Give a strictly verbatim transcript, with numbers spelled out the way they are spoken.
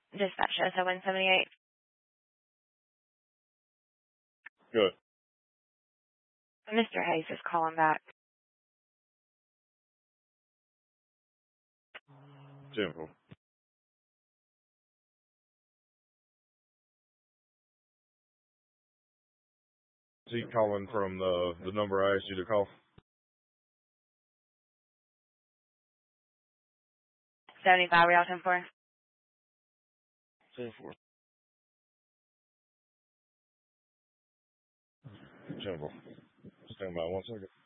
Dispatch S O one seventy-eight. Good. Mister Hayes is calling back. Simple. Is he calling from the, the number I asked you to call? seventy-five, Real ten four. ten four. Simple. Stand by one second.